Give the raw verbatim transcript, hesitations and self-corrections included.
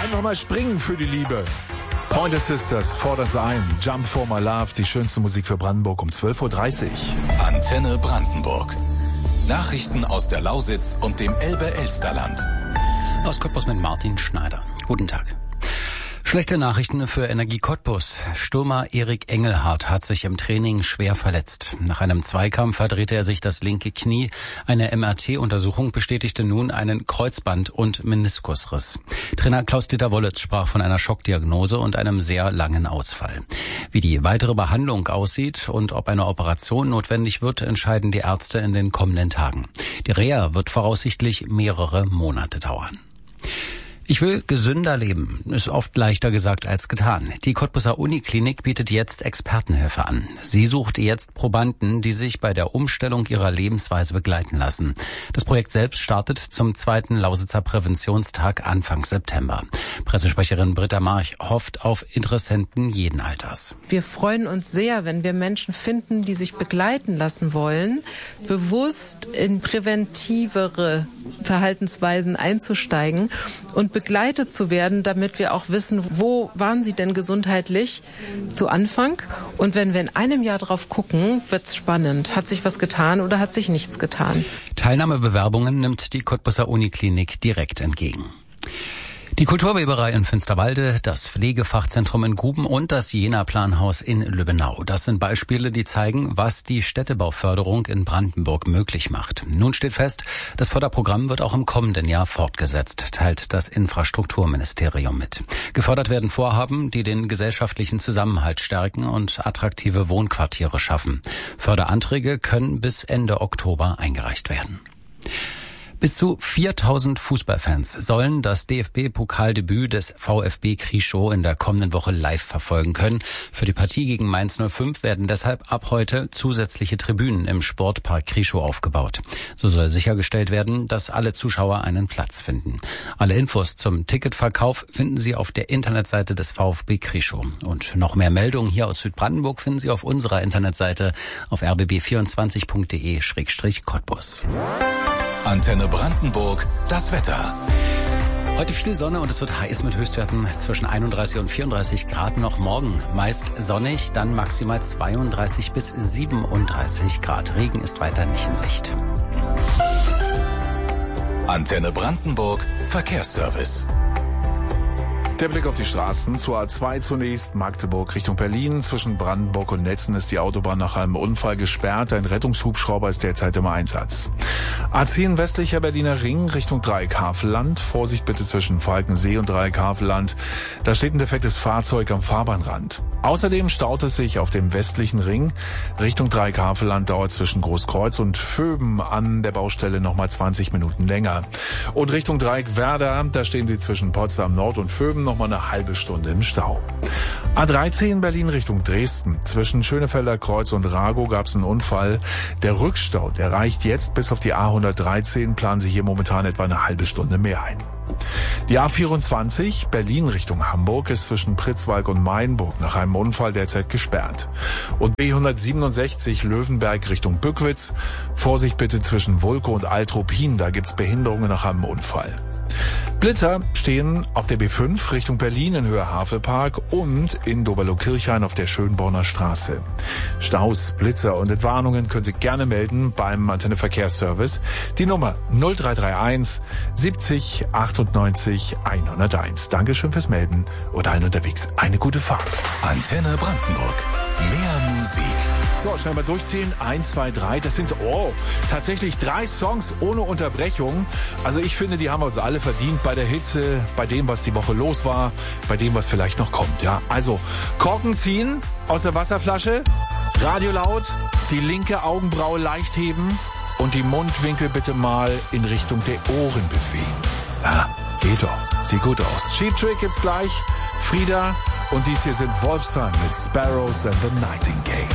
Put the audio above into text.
Einfach mal springen für die Liebe. Pointer Sisters fordern sie ein. Jump for my love, die schönste Musik für Brandenburg um zwölf Uhr dreißig. Antenne Brandenburg. Nachrichten aus der Lausitz und dem Elbe-Elsterland. Aus Cottbus mit Martin Schneider. Guten Tag. Schlechte Nachrichten für Energie Cottbus. Stürmer Erik Engelhardt hat sich im Training schwer verletzt. Nach einem Zweikampf verdrehte er sich das linke Knie. Eine M R T-Untersuchung bestätigte nun einen Kreuzband- und Meniskusriss. Trainer Klaus-Dieter Wollitz sprach von einer Schockdiagnose und einem sehr langen Ausfall. Wie die weitere Behandlung aussieht und ob eine Operation notwendig wird, entscheiden die Ärzte in den kommenden Tagen. Die Reha wird voraussichtlich mehrere Monate dauern. Ich will gesünder leben, ist oft leichter gesagt als getan. Die Cottbuser Uniklinik bietet jetzt Expertenhilfe an. Sie sucht jetzt Probanden, die sich bei der Umstellung ihrer Lebensweise begleiten lassen. Das Projekt selbst startet zum zweiten Lausitzer Präventionstag Anfang September. Pressesprecherin Britta March hofft auf Interessenten jeden Alters. Wir freuen uns sehr, wenn wir Menschen finden, die sich begleiten lassen wollen, bewusst in präventivere Verhaltensweisen einzusteigen und begleitet zu werden, damit wir auch wissen, wo waren sie denn gesundheitlich zu Anfang. Und wenn wir in einem Jahr drauf gucken, wird's spannend. Hat sich was getan oder hat sich nichts getan? Teilnahmebewerbungen nimmt die Cottbuser Uniklinik direkt entgegen. Die Kulturweberei in Finsterwalde, das Pflegefachzentrum in Guben und das Jena-Planhaus in Lübbenau. Das sind Beispiele, die zeigen, was die Städtebauförderung in Brandenburg möglich macht. Nun steht fest, das Förderprogramm wird auch im kommenden Jahr fortgesetzt, teilt das Infrastrukturministerium mit. Gefördert werden Vorhaben, die den gesellschaftlichen Zusammenhalt stärken und attraktive Wohnquartiere schaffen. Förderanträge können bis Ende Oktober eingereicht werden. Bis zu viertausend Fußballfans sollen das D F B-Pokaldebüt des VfB Krieschow in der kommenden Woche live verfolgen können. Für die Partie gegen Mainz null fünf werden deshalb ab heute zusätzliche Tribünen im Sportpark Krieschow aufgebaut. So soll sichergestellt werden, dass alle Zuschauer einen Platz finden. Alle Infos zum Ticketverkauf finden Sie auf der Internetseite des VfB Krieschow. Und noch mehr Meldungen hier aus Südbrandenburg finden Sie auf unserer Internetseite auf r b b vierundzwanzig punkt d e Schrägstrich Cottbus. Antenne Brandenburg, das Wetter. Heute viel Sonne und es wird heiß mit Höchstwerten zwischen einunddreißig und vierunddreißig Grad noch morgen. Meist sonnig, dann maximal zweiunddreißig bis siebenunddreißig Grad. Regen ist weiter nicht in Sicht. Antenne Brandenburg, Verkehrsservice. Der Blick auf die Straßen. Zur A zwei zunächst, Magdeburg Richtung Berlin. Zwischen Brandenburg und Netzen ist die Autobahn nach einem Unfall gesperrt. Ein Rettungshubschrauber ist derzeit im Einsatz. A zehn westlicher Berliner Ring Richtung Dreieck-Havelland. Vorsicht bitte zwischen Falkensee und Dreieck-Havelland. Da steht ein defektes Fahrzeug am Fahrbahnrand. Außerdem staut es sich auf dem westlichen Ring Richtung Dreieck-Havelland, dauert zwischen Großkreuz und Vöben an der Baustelle nochmal zwanzig Minuten länger. Und Richtung Dreieck-Werder, da stehen Sie zwischen Potsdam Nord und Vöben nochmal eine halbe Stunde im Stau. A dreizehn Berlin Richtung Dresden. Zwischen Schönefelder Kreuz und Ragow gab es einen Unfall. Der Rückstau, der reicht jetzt bis auf die A hundertdreizehn, planen Sie hier momentan etwa eine halbe Stunde mehr ein. Die A vierundzwanzig, Berlin Richtung Hamburg, ist zwischen Pritzwalk und Mainburg nach einem Unfall derzeit gesperrt. Und B hundertsiebenundsechzig, Löwenberg Richtung Bückwitz. Vorsicht bitte zwischen Vulko und Altruppin, da gibt's Behinderungen nach einem Unfall. Blitzer stehen auf der B fünf Richtung Berlin in Höhe Havelpark und in Doberlo-Kirchhain auf der Schönborner Straße. Staus, Blitzer und Entwarnungen können Sie gerne melden beim Antenne Verkehrsservice. Die Nummer null drei drei eins siebzig achtundneunzig hunderteins. Dankeschön fürs Melden und allen unterwegs eine gute Fahrt. Antenne Brandenburg. Mehr Musik. So, schnell mal durchzählen. Eins, zwei, drei. Das sind, oh, tatsächlich drei Songs ohne Unterbrechung. Also ich finde, die haben wir uns alle verdient bei der Hitze, bei dem, was die Woche los war, bei dem, was vielleicht noch kommt. Ja, also Korken ziehen aus der Wasserflasche, Radio laut, die linke Augenbraue leicht heben und die Mundwinkel bitte mal in Richtung der Ohren bewegen. Ah, geht doch. Sieht gut aus. Cheap Trick jetzt gleich. Frieda und dies hier sind Wolfsheim mit Sparrows and the Nightingale.